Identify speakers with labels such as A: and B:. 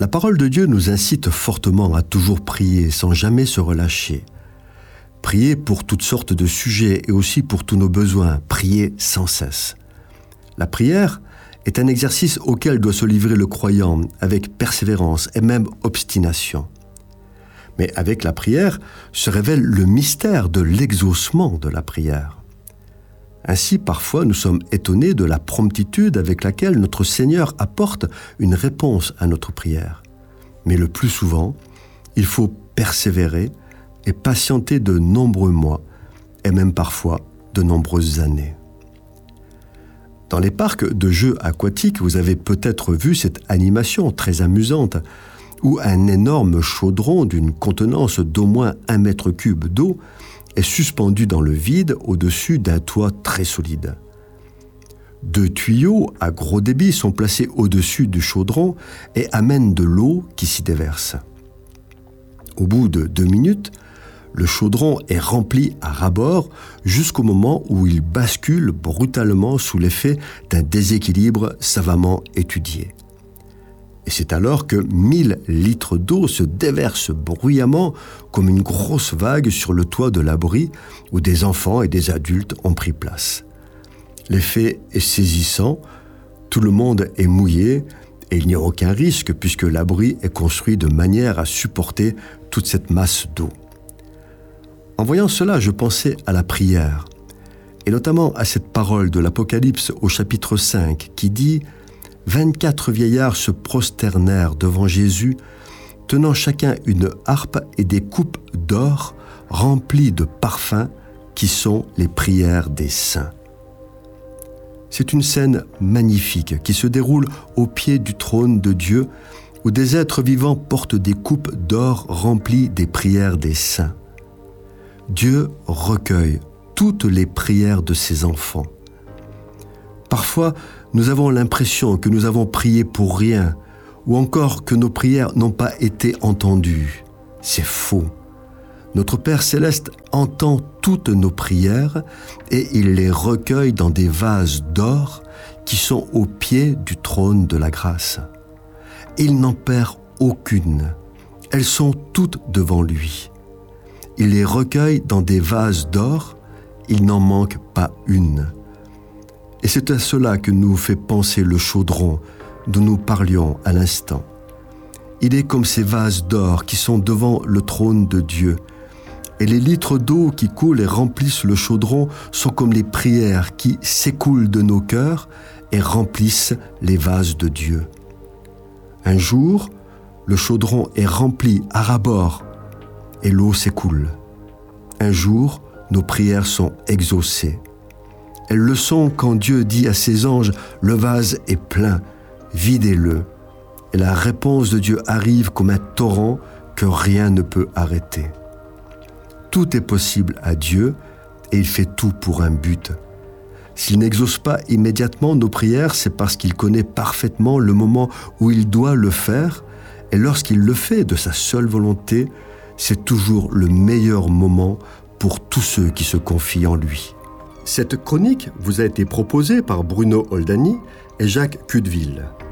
A: La parole de Dieu nous incite fortement à toujours prier sans jamais se relâcher. Prier pour toutes sortes de sujets et aussi pour tous nos besoins. Prier sans cesse. La prière est un exercice auquel doit se livrer le croyant avec persévérance et même obstination. Mais avec la prière se révèle le mystère de l'exaucement de la prière. Ainsi, parfois, nous sommes étonnés de la promptitude avec laquelle notre Seigneur apporte une réponse à notre prière. Mais le plus souvent, il faut persévérer et patienter de nombreux mois, et même parfois de nombreuses années. Dans les parcs de jeux aquatiques, vous avez peut-être vu cette animation très amusante où un énorme chaudron d'une contenance d'au moins 1 mètre cube d'eau est suspendu dans le vide au-dessus d'un toit très solide. 2 tuyaux à gros débit sont placés au-dessus du chaudron et amènent de l'eau qui s'y déverse. Au bout de 2 minutes, le chaudron est rempli à ras-bord jusqu'au moment où il bascule brutalement sous l'effet d'un déséquilibre savamment étudié. Et c'est alors que 1000 litres d'eau se déversent bruyamment comme une grosse vague sur le toit de l'abri où des enfants et des adultes ont pris place. L'effet est saisissant, tout le monde est mouillé et il n'y a aucun risque puisque l'abri est construit de manière à supporter toute cette masse d'eau. En voyant cela, je pensais à la prière, et notamment à cette parole de l'Apocalypse au chapitre 5 qui dit « 24 vieillards se prosternèrent devant Jésus, tenant chacun une harpe et des coupes d'or remplies de parfums qui sont les prières des saints. » C'est une scène magnifique qui se déroule au pied du trône de Dieu où des êtres vivants portent des coupes d'or remplies des prières des saints. Dieu recueille toutes les prières de ses enfants. Parfois, nous avons l'impression que nous avons prié pour rien, ou encore que nos prières n'ont pas été entendues. C'est faux. Notre Père Céleste entend toutes nos prières et il les recueille dans des vases d'or qui sont au pied du trône de la grâce. Il n'en perd aucune. Elles sont toutes devant lui. Il les recueille dans des vases d'or, il n'en manque pas une. Et c'est à cela que nous fait penser le chaudron dont nous parlions à l'instant. Il est comme ces vases d'or qui sont devant le trône de Dieu. Et les litres d'eau qui coulent et remplissent le chaudron sont comme les prières qui s'écoulent de nos cœurs et remplissent les vases de Dieu. Un jour, le chaudron est rempli à ras-bord et l'eau s'écoule. Un jour, nos prières sont exaucées. Elles le sont quand Dieu dit à ses anges « Le vase est plein, videz-le ». Et la réponse de Dieu arrive comme un torrent que rien ne peut arrêter. Tout est possible à Dieu et il fait tout pour un but. S'il n'exauce pas immédiatement nos prières, c'est parce qu'il connaît parfaitement le moment où il doit le faire et lorsqu'il le fait de sa seule volonté, c'est toujours le meilleur moment pour tous ceux qui se confient en lui. Cette chronique vous a été proposée par Bruno Oldani et Jacques Cudeville.